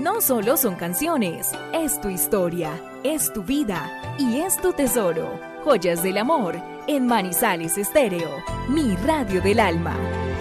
no solo son canciones, es tu historia, es tu vida y es tu tesoro. Joyas del Amor, en Manizales Estéreo, mi radio del alma.